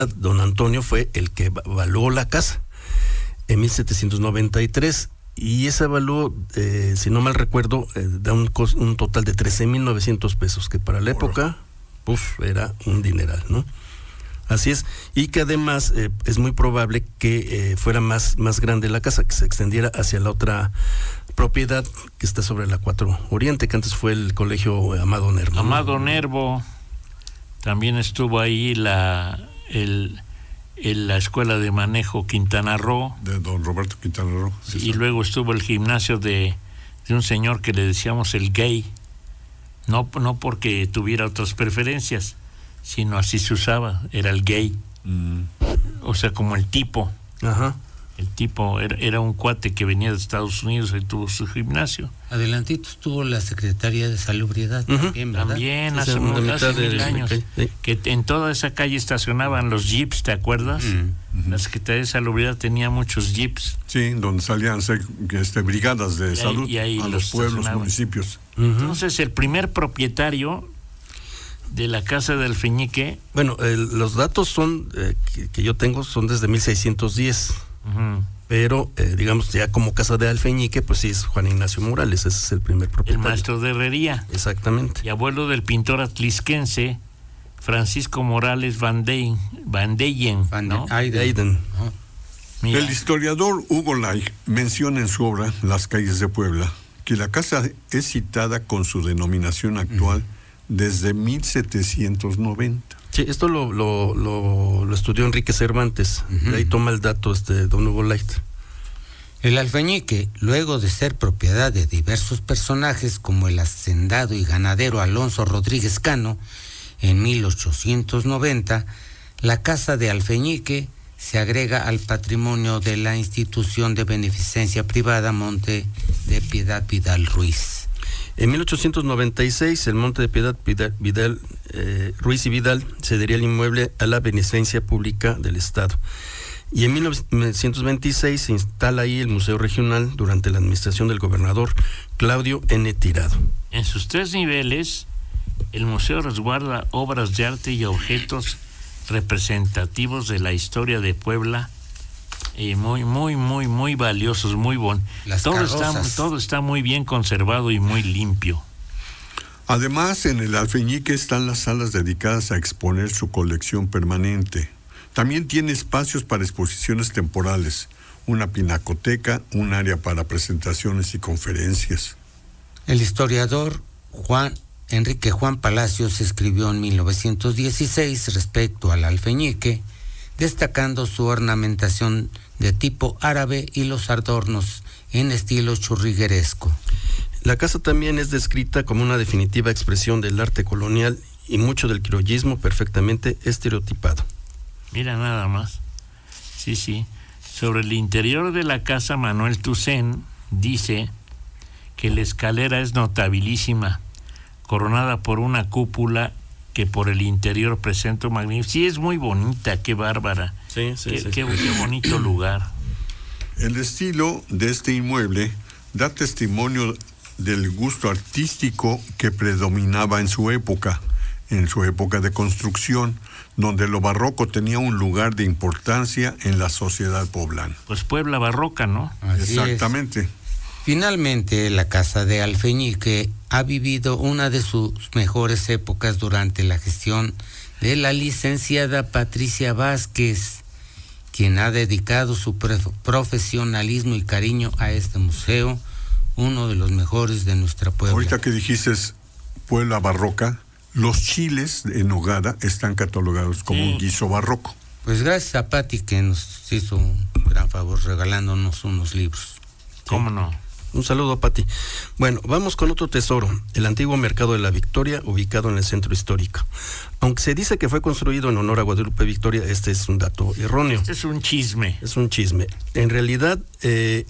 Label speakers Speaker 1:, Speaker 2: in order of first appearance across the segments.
Speaker 1: don Antonio fue el que evaluó la casa en 1793 y ese avalúo, si no mal recuerdo, da un total de 13,900 pesos, que para la época, era un dineral, ¿no? Así es, y que además es muy probable que fuera más grande la casa, que se extendiera hacia la otra propiedad que está sobre la 4 Oriente, que antes fue el colegio Amado Nervo.
Speaker 2: Amado Nervo, también estuvo ahí la escuela de manejo Quintana Roo.
Speaker 3: De don Roberto Quintana Roo.
Speaker 2: Sí, y luego estuvo el gimnasio de un señor que le decíamos el gay, no porque tuviera otras preferencias, sino así se usaba, era el gay. O sea, como el tipo.
Speaker 1: Ajá.
Speaker 2: El tipo era un cuate que venía de Estados Unidos y tuvo su gimnasio.
Speaker 4: Adelantito estuvo la Secretaría de Salubridad también, ¿verdad?
Speaker 2: También hace 1000 años. Que en toda esa calle estacionaban los jeeps, ¿te acuerdas? La Secretaría de Salubridad tenía muchos jeeps.
Speaker 3: Sí, donde salían brigadas de salud a los pueblos, municipios.
Speaker 2: Entonces, el primer propietario de la casa de Alfeñique...
Speaker 1: Bueno, los datos son que yo tengo son desde 1610. Pero, digamos, ya como casa de Alfeñique, pues sí, es Juan Ignacio Morales, ese es el primer propietario.
Speaker 2: El maestro de herrería.
Speaker 1: Exactamente.
Speaker 2: Y abuelo del pintor atlisquense Francisco Morales Van Deyen, ¿no?
Speaker 1: Ayden.
Speaker 3: El historiador Hugo Laig menciona en su obra Las calles de Puebla que la casa es citada con su denominación actual desde 1790.
Speaker 1: Sí, esto lo estudió Enrique Cervantes, de ahí toma el dato don Hugo Light.
Speaker 4: El Alfeñique, luego de ser propiedad de diversos personajes como el hacendado y ganadero Alonso Rodríguez Cano, en 1890, la casa de Alfeñique se agrega al patrimonio de la institución de beneficencia privada Monte de Piedad Vidal Ruiz.
Speaker 1: En 1896, el Monte de Piedad Ruiz y Vidal cedería el inmueble a la beneficencia pública del Estado. Y en 1926 se instala ahí el Museo Regional durante la administración del gobernador Claudio N. Tirado.
Speaker 2: En sus 3 niveles, el museo resguarda obras de arte y objetos representativos de la historia de Puebla, y muy valiosos, muy bonitos. Todo está muy bien conservado y muy limpio.
Speaker 3: Además, en el Alfeñique están las salas dedicadas a exponer su colección permanente. También tiene espacios para exposiciones temporales, una pinacoteca, un área para presentaciones y conferencias.
Speaker 4: El historiador Enrique Juan Palacios escribió en 1916 respecto al Alfeñique, destacando su ornamentación de tipo árabe y los adornos en estilo churrigueresco.
Speaker 1: La casa también es descrita como una definitiva expresión del arte colonial y mucho del criollismo perfectamente estereotipado.
Speaker 2: Mira nada más. Sí. Sobre el interior de la casa, Manuel Toussaint dice que la escalera es notabilísima, coronada por una cúpula que por el interior presenta un magnífico. Sí, es muy bonita, qué bárbara.
Speaker 1: Sí.
Speaker 2: Qué bonito lugar.
Speaker 3: El estilo de este inmueble da testimonio del gusto artístico que predominaba en su época de construcción, donde lo barroco tenía un lugar de importancia en la sociedad poblana.
Speaker 2: Pues Puebla barroca, ¿no?
Speaker 4: Así
Speaker 3: exactamente.
Speaker 4: Es. Finalmente, la casa de Alfeñique ha vivido una de sus mejores épocas durante la gestión de la licenciada Patricia Vázquez, quien ha dedicado su profesionalismo y cariño a este museo, uno de los mejores de nuestra Puebla.
Speaker 3: Ahorita que dijiste Puebla barroca, los chiles en nogada están catalogados como un guiso barroco.
Speaker 4: Pues gracias a Pati que nos hizo un gran favor regalándonos unos libros.
Speaker 2: ¿Cómo no?
Speaker 1: Un saludo a Pati. Bueno, vamos con otro tesoro, el antiguo Mercado de la Victoria, ubicado en el centro histórico. Aunque se dice que fue construido en honor a Guadalupe Victoria, este es un dato erróneo.
Speaker 2: Este es un chisme.
Speaker 1: Es un chisme. En realidad, el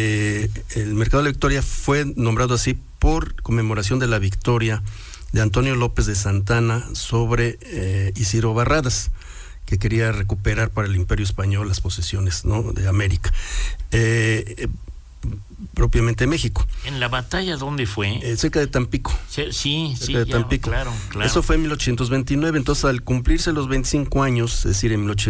Speaker 1: Mercado de la Victoria fue nombrado así por conmemoración de la victoria de Antonio López de Santana sobre Isidro Barradas, que quería recuperar para el Imperio Español las posesiones, ¿no?, de América. propiamente México.
Speaker 2: ¿En la batalla dónde fue?
Speaker 1: Cerca de Tampico.
Speaker 2: Sí,
Speaker 1: Cerca de Tampico.
Speaker 2: claro.
Speaker 1: Eso fue en 1829, entonces al cumplirse los 25 años, es decir, en